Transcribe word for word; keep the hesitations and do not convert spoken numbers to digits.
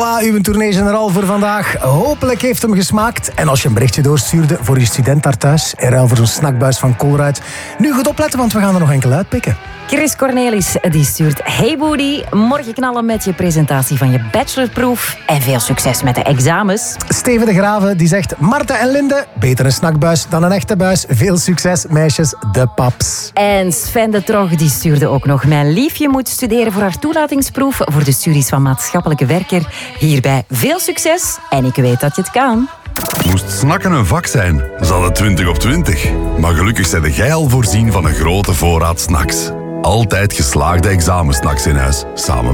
Voilà, uw tournee-generaal voor vandaag. Hopelijk heeft hem gesmaakt. En als je een berichtje doorstuurde voor je student daar thuis, in ruil voor zo'n snackbuis van Colruyt. Nu goed opletten, want we gaan er nog enkel uitpikken. Chris Cornelis die stuurt: Hey Woody, morgen knallen met je presentatie van je bachelorproef. En veel succes met de examens. Steven de Graven die zegt: Marta en Linde, beter een snackbuis dan een echte buis. Veel succes, meisjes, de paps. En Sven de Trog die stuurde ook nog: Mijn liefje moet studeren voor haar toelatingsproef voor de studies van maatschappelijke werker. Hierbij veel succes en ik weet dat je het kan. Moest snakken een vak zijn, zat het twintig op twintig. Maar gelukkig zijn jij al voorzien van een grote voorraad snacks. Altijd geslaagde examensnacks in huis, samen met